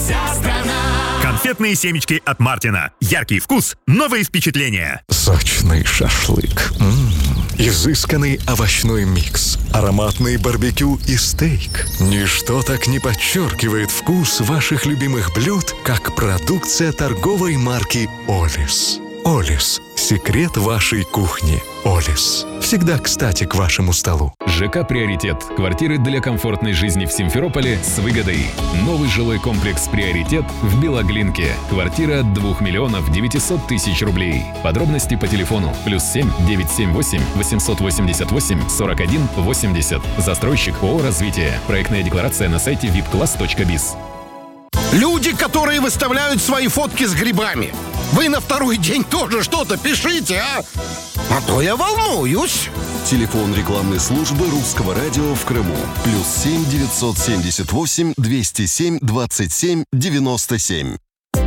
вся страна. Конфетные семечки от Мартина. Яркий вкус, новые впечатления. Сочный шашлык. Изысканный овощной микс. Ароматный барбекю и стейк. Ничто так не подчеркивает вкус ваших любимых блюд, как продукция торговой марки «Олис». «Олис» – секрет вашей кухни. «Олис» – всегда кстати к вашему столу. ЖК «Приоритет». Квартиры для комфортной жизни в Симферополе с выгодой. Новый жилой комплекс «Приоритет» в Белоглинке. Квартира от 2 миллионов 900 тысяч рублей. Подробности по телефону +7 978 888 41 80. Застройщик ООО «Развитие». Проектная декларация на сайте vipclass.biz. Люди, которые выставляют свои фотки с грибами. Вы на второй день тоже что-то пишите, а? А то я волнуюсь. Телефон рекламной службы Русского радио в Крыму. +7 978 207 27 97.